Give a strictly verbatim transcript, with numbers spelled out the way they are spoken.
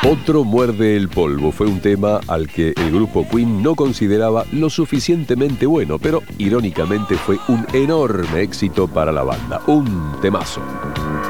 Otro muerde el polvo fue un tema al que el grupo Queen no consideraba lo suficientemente bueno, pero irónicamente fue un enorme éxito para la banda, un temazo.